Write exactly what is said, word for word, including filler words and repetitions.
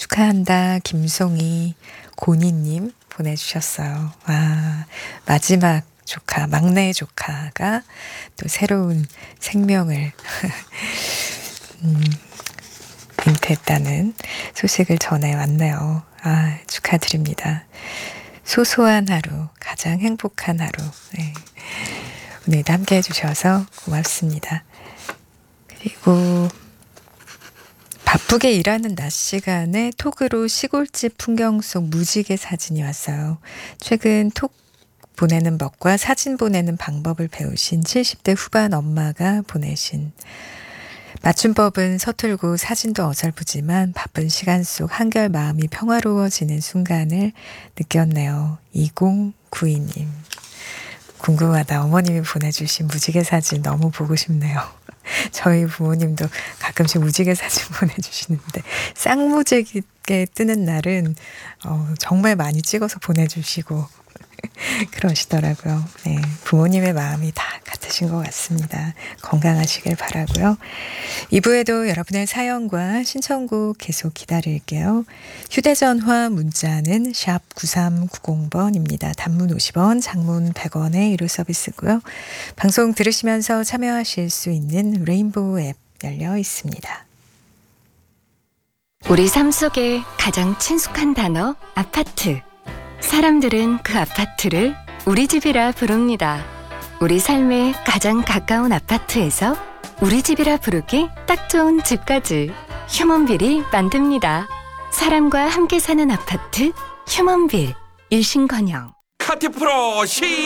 축하한다 김송이 고니님 보내주셨어요. 와, 마지막 조카, 막내 조카가 또 새로운 생명을 음, 잉태했다는 소식을 전해왔네요. 아, 축하드립니다. 소소한 하루, 가장 행복한 하루. 네. 오늘도 함께 해주셔서 고맙습니다. 그리고 바쁘게 일하는 낮 시간에 톡으로 시골집 풍경 속 무지개 사진이 왔어요. 최근 톡 보내는 법과 사진 보내는 방법을 배우신 칠십 대 후반 엄마가 보내신 맞춤법은 서툴고 사진도 어설프지만 바쁜 시간 속 한결 마음이 평화로워지는 순간을 느꼈네요. 이공구이 님. 궁금하다. 어머님이 보내주신 무지개 사진 너무 보고 싶네요. 저희 부모님도 가끔씩 무지개 사진 보내주시는데 쌍무지개 뜨는 날은 어, 정말 많이 찍어서 보내주시고 그러시더라고요. 네, 부모님의 마음이 다 같으신 것 같습니다. 건강하시길 바라고요. 이 부에도 여러분의 사연과 신청곡 계속 기다릴게요. 휴대전화 문자는 샵 구삼구공 번입니다. 단문 오십 원, 장문 백 원의 유료 서비스고요. 방송 들으시면서 참여하실 수 있는 레인보우 앱 열려 있습니다. 우리 삶 속에 가장 친숙한 단어 아파트. 사람들은 그 아파트를 우리 집이라 부릅니다. 우리 삶에 가장 가까운 아파트에서 우리 집이라 부르기 딱 좋은 집까지 휴먼빌이 만듭니다. 사람과 함께 사는 아파트 휴먼빌. 일신건영. 카티프로 시